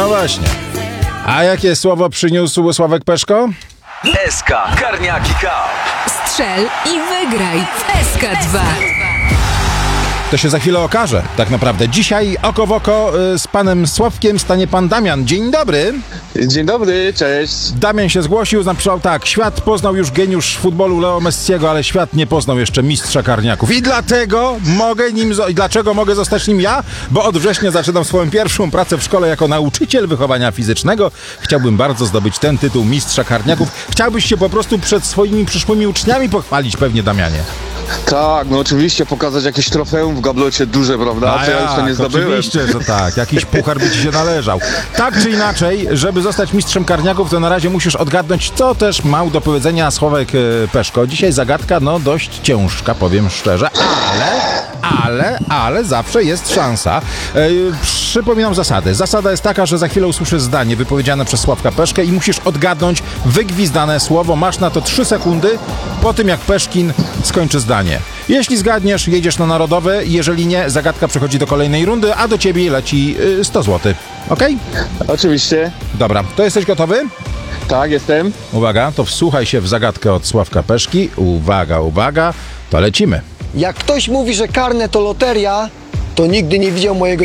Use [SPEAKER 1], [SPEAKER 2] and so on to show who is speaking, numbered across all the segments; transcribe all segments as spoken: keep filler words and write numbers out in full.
[SPEAKER 1] No właśnie. A jakie słowo przyniósł Sławek Peszko?
[SPEAKER 2] S K Karniaki Cup.
[SPEAKER 3] Strzel i wygraj w S K dwa.
[SPEAKER 1] To się za chwilę okaże, tak naprawdę. Dzisiaj oko w oko y, z panem Sławkiem stanie pan Damian. Dzień dobry.
[SPEAKER 4] Dzień dobry, cześć.
[SPEAKER 1] Damian się zgłosił, napisał tak. Świat poznał już geniusz futbolu Leo Messiego, ale świat nie poznał jeszcze mistrza karniaków. I dlatego mogę nim, zo- i dlaczego mogę zostać nim ja? Bo od września zaczynam swoją pierwszą pracę w szkole jako nauczyciel wychowania fizycznego. Chciałbym bardzo zdobyć ten tytuł mistrza karniaków. Chciałbyś się po prostu przed swoimi przyszłymi uczniami pochwalić pewnie, Damianie.
[SPEAKER 4] Tak, no oczywiście pokazać jakieś trofeum w gablocie duże, prawda?
[SPEAKER 1] A
[SPEAKER 4] Co ja
[SPEAKER 1] jak,
[SPEAKER 4] jeszcze nie zdobyłem.
[SPEAKER 1] oczywiście, że tak. Jakiś puchar by ci się należał. Tak czy inaczej, żeby zostać mistrzem karniaków, to na razie musisz odgadnąć, co też miał do powiedzenia Sławek e, Peszko. Dzisiaj zagadka, no dość ciężka, powiem szczerze, ale, ale, ale zawsze jest szansa. E, przypominam zasady. Zasada jest taka, że za chwilę usłyszysz zdanie wypowiedziane przez Sławka Peszkę i musisz odgadnąć wygwizdane słowo. Masz na to trzy sekundy po tym, jak Peszkin skończy zdanie. Jeśli zgadniesz, jedziesz na narodowe, jeżeli nie, zagadka przechodzi do kolejnej rundy, a do ciebie leci y, sto złotych. Okej?
[SPEAKER 4] Oczywiście.
[SPEAKER 1] Dobra, to jesteś gotowy?
[SPEAKER 4] Tak, jestem.
[SPEAKER 1] Uwaga, to wsłuchaj się w zagadkę od Sławka Peszki. Uwaga, uwaga, to lecimy.
[SPEAKER 5] Jak ktoś mówi, że karne to loteria, to nigdy nie widział mojego...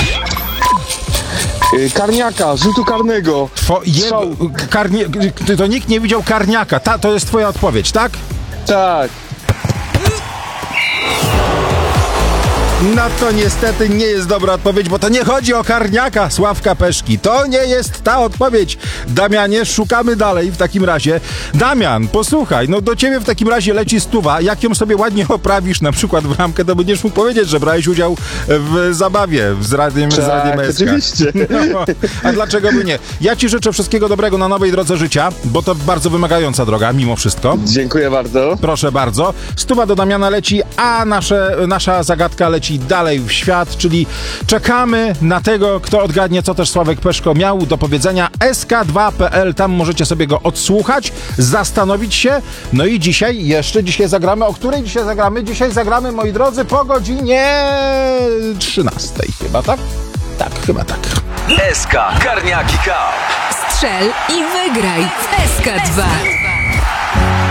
[SPEAKER 4] Yy, karniaka, rzutu karnego.
[SPEAKER 1] Two, jego,
[SPEAKER 4] Strzał.
[SPEAKER 1] karnie, to nikt nie widział karniaka. Ta, to jest twoja odpowiedź, tak?
[SPEAKER 4] Tak.
[SPEAKER 1] No to niestety nie jest dobra odpowiedź, bo to nie chodzi o karniaka Sławka Peszki. To nie jest ta odpowiedź. Damianie, szukamy dalej w takim razie. Damian, posłuchaj, no do ciebie w takim razie leci stuwa. Jak ją sobie ładnie oprawisz, na przykład w ramkę, to będziesz mógł powiedzieć, że brałeś udział w zabawie z radiem, z radiem
[SPEAKER 4] Tak,
[SPEAKER 1] S K.
[SPEAKER 4] oczywiście.
[SPEAKER 1] No, a dlaczego by nie? Ja ci życzę wszystkiego dobrego na nowej drodze życia, bo to bardzo wymagająca droga, mimo wszystko.
[SPEAKER 4] Dziękuję bardzo.
[SPEAKER 1] Proszę bardzo. Stuwa do Damiana leci, a nasze, nasza zagadka leci dalej w świat, czyli czekamy na tego, kto odgadnie, co też Sławek Peszko miał do powiedzenia. S K dwa kropka p l, tam możecie sobie go odsłuchać, zastanowić się. No i dzisiaj, jeszcze dzisiaj zagramy. O której dzisiaj zagramy? Dzisiaj zagramy, moi drodzy, po godzinie trzynastej chyba, tak? Tak, chyba tak.
[SPEAKER 2] S K Karniaki Cup.
[SPEAKER 3] Strzel i wygraj w S K dwa.